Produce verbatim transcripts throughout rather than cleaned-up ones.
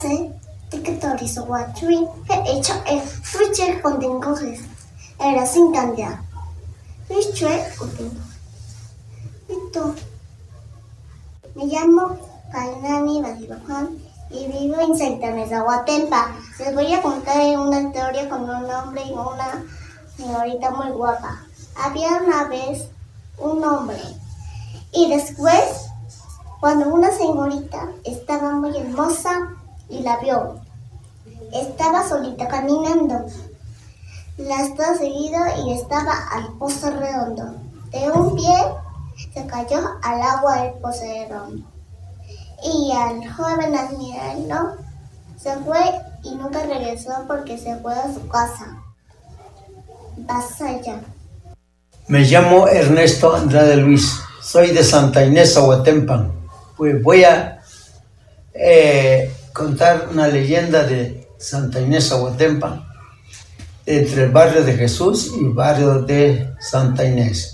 Ticketorizo Guachui, he hecho el Twitcher con Tengojes. Era sin cambiar. Twitcher con Listo. Me llamo Kainani Basilo Juan y vivo en Santa Mesa, Huatempa. Les voy a contar una historia con un hombre y una señorita muy guapa. Había una vez un hombre y después, cuando una señorita estaba muy hermosa y la vio, estaba solita caminando. La estaba seguido y estaba al pozo redondo. De un pie se cayó al agua del pozo redondo. Y al joven al mirarlo se fue y nunca regresó porque se fue a su casa. Vas allá. Me llamo Ernesto Andrade Luis, soy de Santa Inés, Huatempa. Pues voy a eh, contar una leyenda de Santa Inés, Huatempa, entre el barrio de Jesús y el barrio de Santa Inés.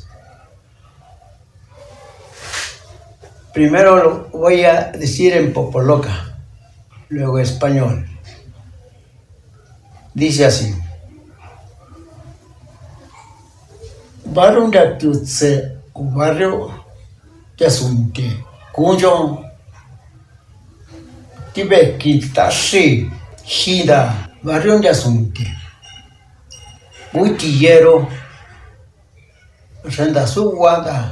Primero lo voy a decir en popoloca, luego español. Dice así: barrio de Tutse, barrio de Asunte, cuyo tibe quitashi, shida, barrio de Asunte. Muy tillero, renda su guada,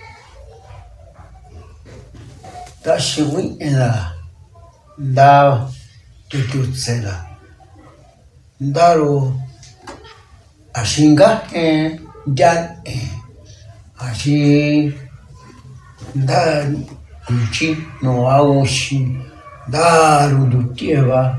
da shiwi en la da tututsela, daro ashinga en dan en ashi da kuchi no aushi daru dutieva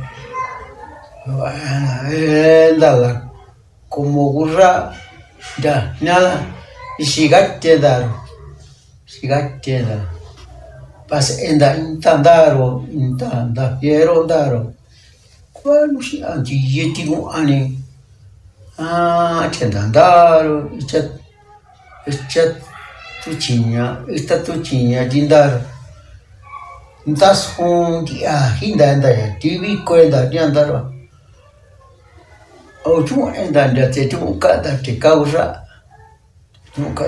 la como gurra ya nada y sigate daru sigate daru pas enda intandaro intanda quiero daro cuando si anti yetigo ani ah chendandaro ichat ichat tuchinya esta tuchinya dindar das un dia hinda enda ya tv cuenta diandaro o tu enda enda te tu kada te causa nunca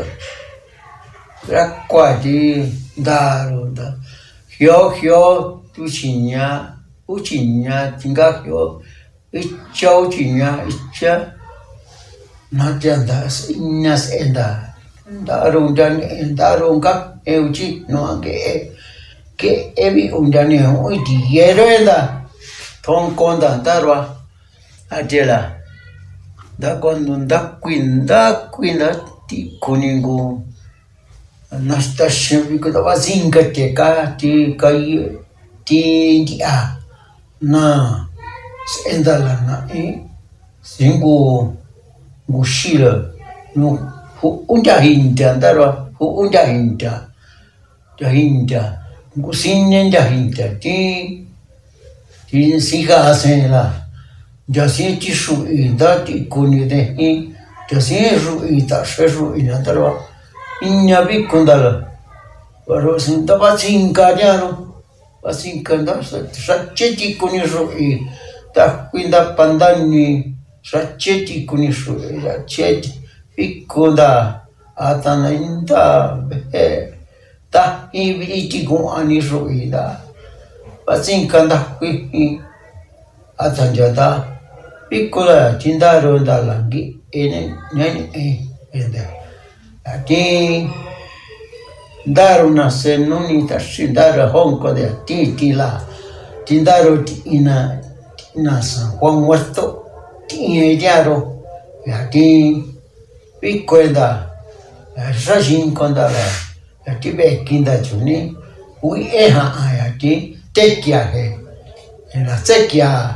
rakwa di daro da hyo hyo tuchinya uchinya tinga hyo ichau chinya icha Natiandas inas enda darung dan darung kak euchi no ange ke evi undane oi diero enda ton konda darwa adela da quando da quinda quinda ti kuningu nasta shembi ko da zinga te ka ti kai ti dia na enda la na e singu Gushila, no, who under hinta, Dara, who under hinta, the hinta, Gusin and the hinta, T. Tin Siga Sela, Jasin Tishu in that Ikuni de Hin, Jasin Ru in Tashu in Atara, in Yabi Kundala, was in Tabazin Cadiano, was in Kandas, Sacheti Kunisu, the Quinda Pandani. Racheti kunishu, racheti, pikoda, atanainda, behe, ta ibiti gun anishu ida, pasinkanda quihi, atanjada, piccola, tindaro dalangi, ene, nene, e, ede. Ati, daruna se non itashidara honko de titila, tindaro ina, ina San Juan Muerto. Tiene diaro, ya ti picueda, ya rajin condala, ya ti bequinda chuni, ui eja ya ti tequia he, en la sequia,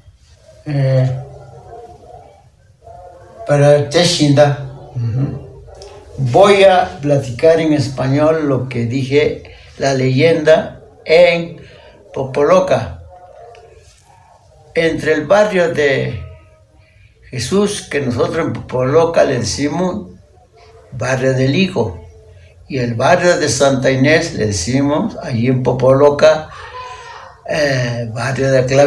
para teshinda. Voy a platicar en español lo que dije la leyenda en popoloca. Entre el barrio de Jesús, que nosotros en popoloca le decimos barrio del Higo, y el barrio de Santa Inés le decimos allí en popoloca eh, barrio de Clave.